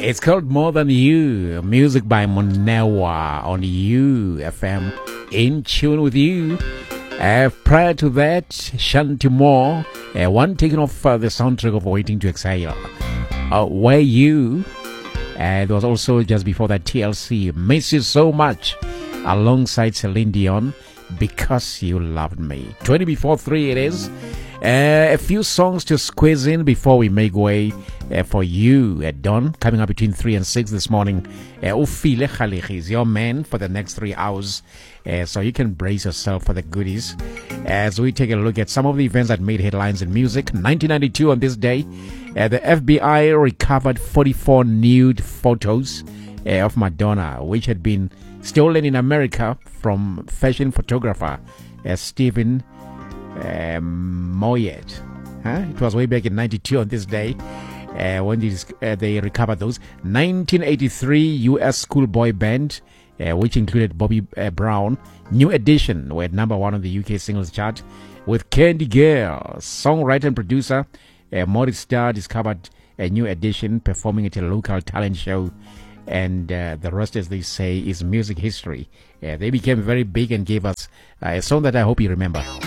It's called More Than You. Music by Monewa on UFM. In tune with you. Prior to that, Shanti Moore, one taken off the soundtrack of Waiting to Exhale. Where You? There was also just before that TLC, Miss You So Much, alongside Celine Dion, Because You Loved Me. 20 before 3 it is. A few songs to squeeze in before we make way for you at dawn. Coming up between 3 and 6 this morning. Ufile Khaliki is your man for the next 3 hours. So you can brace yourself for the goodies as we take a look at some of the events that made headlines in music. 1992 on this day, the FBI recovered 44 nude photos of Madonna, which had been stolen in America from fashion photographer Stephen Moyet. It was way back in 92 on this day when they recovered those. 1983 U.S. schoolboy band, which included Bobby Brown, New Edition, were at number 1 on the UK singles chart with Candy Girl. Songwriter and producer Maurice Starr discovered a New Edition performing at a local talent show, and the rest, as they say, is music history. They became very big and gave us a song that I hope you remember.